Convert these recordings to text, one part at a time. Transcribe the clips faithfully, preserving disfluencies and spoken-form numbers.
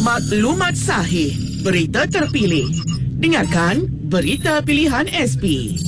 Maklumat sahih, berita terpilih. Dengarkan Berita Pilihan S P.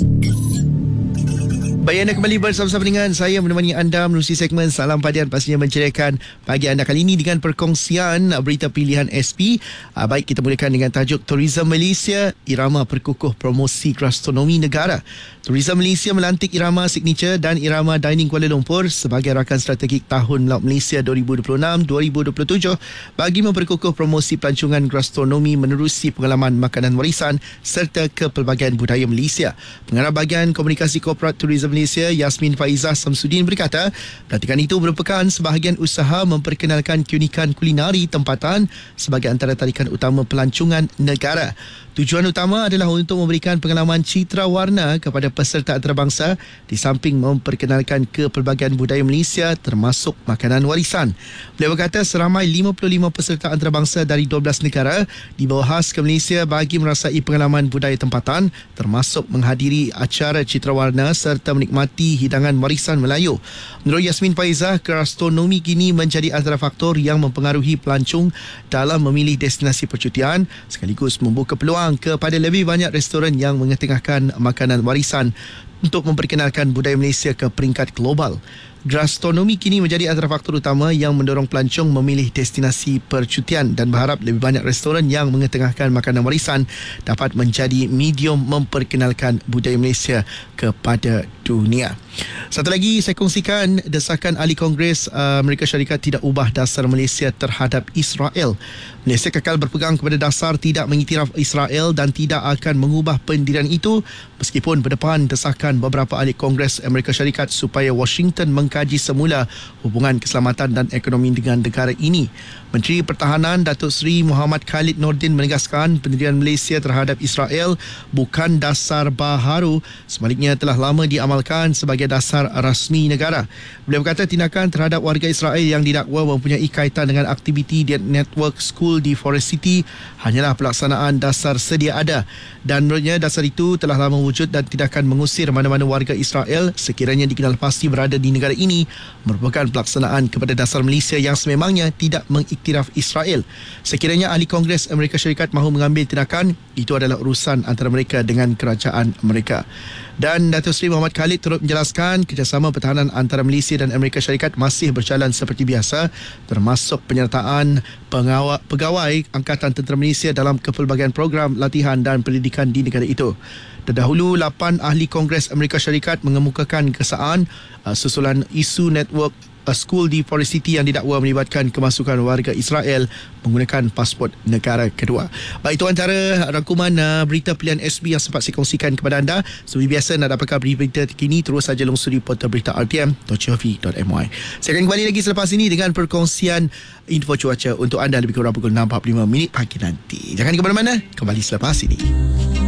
Baik, anda kembali bersama-sama dengan saya menemani anda menerusi segmen Salam Padian, pastinya menceriakan pagi anda kali ini dengan perkongsian berita pilihan S P. Baik, kita mulakan dengan tajuk Tourism Malaysia, irama perkukuh promosi gastronomi negara. Tourism Malaysia melantik irama signature dan irama dining Kuala Lumpur sebagai rakan strategik Tahun Laut Malaysia dua ribu dua puluh enam dua ribu dua puluh tujuh bagi memperkukuh promosi pelancongan gastronomi menerusi pengalaman makanan warisan serta kepelbagaian budaya Malaysia. Pengarah Bahagian Komunikasi Korporat Tourism Malaysia Yasmin Faizah Samsudin berkata, pelantikan itu merupakan sebahagian usaha memperkenalkan keunikan kulinari tempatan sebagai antara tarikan utama pelancongan negara. Tujuan utama adalah untuk memberikan pengalaman citra warna kepada peserta antarabangsa di samping memperkenalkan kepelbagaian budaya Malaysia termasuk makanan warisan. Beliau berkata seramai lima puluh lima peserta antarabangsa dari dua belas negara dibawa khas ke Malaysia bagi merasai pengalaman budaya tempatan termasuk menghadiri acara citra warna serta menikmati hidangan warisan Melayu. Menurut Yasmin Faizah, gastronomi kini menjadi antara faktor yang mempengaruhi pelancong dalam memilih destinasi percutian sekaligus membuka peluang kepada lebih banyak restoran yang mengetengahkan makanan warisan untuk memperkenalkan budaya Malaysia ke peringkat global. Gastronomi kini menjadi antara faktor utama yang mendorong pelancong memilih destinasi percutian dan berharap lebih banyak restoran yang mengetengahkan makanan warisan dapat menjadi medium memperkenalkan budaya Malaysia kepada dunia. Satu lagi saya kongsikan, desakan ahli Kongres uh, Amerika Syarikat tidak ubah dasar Malaysia terhadap Israel. Malaysia kekal berpegang kepada dasar tidak mengiktiraf Israel dan tidak akan mengubah pendirian itu meskipun berdepan desakan beberapa ahli Kongres Amerika Syarikat supaya Washington mengkaji semula hubungan keselamatan dan ekonomi dengan negara ini. Menteri Pertahanan Datuk Seri Muhammad Khalid Nordin menegaskan pendirian Malaysia terhadap Israel bukan dasar baharu, sebaliknya telah lama diamalkan sebagai dasar rasmi negara. Beliau berkata tindakan terhadap warga Israel yang didakwa mempunyai kaitan dengan aktiviti di network School Deforesty hanyalah pelaksanaan dasar sedia ada dan menurutnya dasar itu telah lama wujud dan tidak akan mengusir mana-mana warga Israel sekiranya dikenal pasti berada di negara ini merupakan pelaksanaan kepada dasar Malaysia yang sememangnya tidak mengiktiraf Israel. Sekiranya ahli Kongres Amerika Syarikat mahu mengambil tindakan, itu adalah urusan antara mereka dengan kerajaan mereka. Dan Datuk Seri Muhammad Khalid turut menjelaskan kerjasama pertahanan antara Malaysia dan Amerika Syarikat masih berjalan seperti biasa termasuk penyertaan pengawa, pegawai Angkatan Tentera Malaysia dalam kepelbagaian program latihan dan pendidikan di negara itu. Terdahulu, lapan ahli Kongres Amerika Syarikat mengemukakan kesaan uh, susulan isu network uh, School Deforesty yang didakwa melibatkan kemasukan warga Israel menggunakan pasport negara kedua. Baik, itu antara rangkuman uh, berita pilihan S B yang sempat saya kongsikan kepada anda. Seperti biasa, nak dapatkan berita terkini, terus saja lungsuri portal berita r t m dot gov dot m y. Saya akan kembali lagi selepas ini dengan perkongsian info cuaca untuk anda lebih kurang pukul enam empat puluh lima minit pagi nanti. Jangan ke mana-mana, kembali selepas ini.